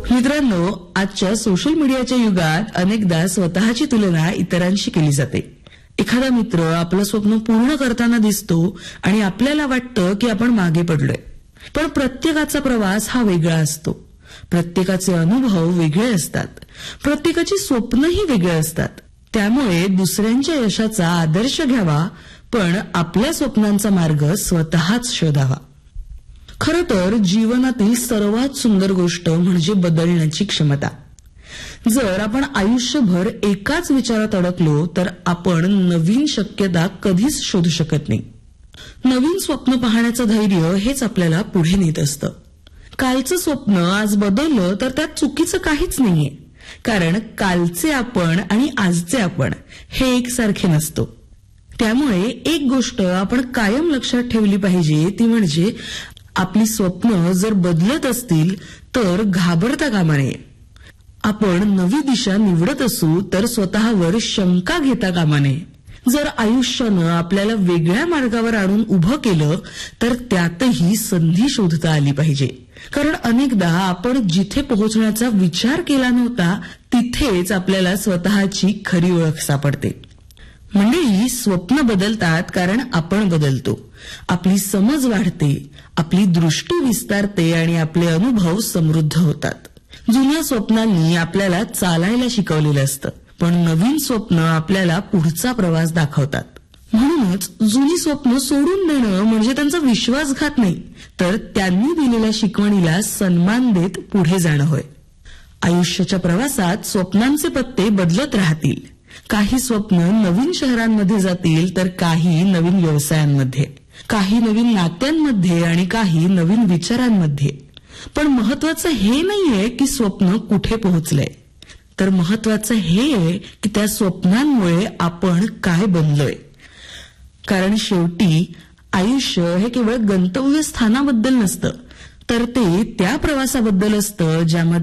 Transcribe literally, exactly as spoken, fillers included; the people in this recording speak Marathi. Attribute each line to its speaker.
Speaker 1: मित्रांनो, आजच्या सोशल मीडियाच्या युगात अनेकदा स्वतःची तुलना इतरांशी केली जाते. एखादा मित्र आपलं स्वप्न पूर्ण करताना दिसतो आणि आपल्याला वाटतं की आपण मागे पडलोय. पण प्रत्येकाचा प्रवास हा वेगळा असतो. प्रत्येकाचे अनुभव वेगळे असतात. प्रत्येकाची स्वप्नही वेगळे असतात. त्यामुळे दुसऱ्यांच्या यशाचा आदर्श घ्यावा, पण आपल्या स्वप्नांचा मार्ग स्वतःच शोधावा. खरं तर जीवनातील सर्वात सुंदर गोष्ट म्हणजे बदलण्याची क्षमता. जर आपण आयुष्यभर एकाच विचारात अडकलो तर आपण नवीन शक्यता कधीच शोधू शकत नाही. नवीन स्वप्न पाहण्याचं धैर्य हेच आपल्याला पुढे नेत असतं. कालचं स्वप्न आज बदललं तर त्यात चुकीचं काहीच नाहीये, कारण कालचे आपण आणि आजचे आपण हे एकसारखे नसतो. त्यामुळे एक गोष्ट आपण कायम लक्षात ठेवली पाहिजे, ती म्हणजे आपली स्वप्न जर बदलत असतील तर घाबरता कामा नये. आपण नवी दिशा निवडत असू तर स्वतःवर शंका घेता कामा नये. जर आयुष्यानं आपल्याला वेगळ्या मार्गावर आणून उभं केलं तर त्यातही संधी शोधता आली पाहिजे. कारण अनेकदा आपण जिथे पोहोचण्याचा विचार केला नव्हता तिथेच आपल्याला स्वतःची खरी ओळख सापडते. मंडळी, स्वप्न बदलतात कारण आपण बदलतो. आपली समज वाढते, आपली दृष्टी विस्तारते आणि आपले अनुभव समृद्ध होतात. जुन्या स्वप्नांनी आपल्याला चालायला शिकवलेलं असतं, पण नवीन स्वप्न आपल्याला पुढचा प्रवास दाखवतात. म्हणूनच जुनी स्वप्न सोडून देणं म्हणजे त्यांचा विश्वासघात नाही, तर त्यांनी दिलेल्या शिकवणीला सन्मान देत पुढे जाणं होय. आयुष्याच्या प्रवासात स्वप्नांचे पत्ते बदलत राहतील. काही स्वप्न नवीन शहरांमध्ये जातील तर काही नवीन व्यवसायांमध्ये, काही नवीन नात्यांमध्ये आणि काही नवीन विचारांमध्ये. पण महत्वाचं हे नाहीये की स्वप्न कुठे पोहोचलंय, तर महत्वाचं हे आहे की त्या स्वप्नांमुळे आपण काय बनलोय. कारण शेवटी आयुष्य हे केवळ गंतव्य स्थानाबद्दल नसतं, तर ते त्या प्रवासाबद्दल असतं ज्यामध्ये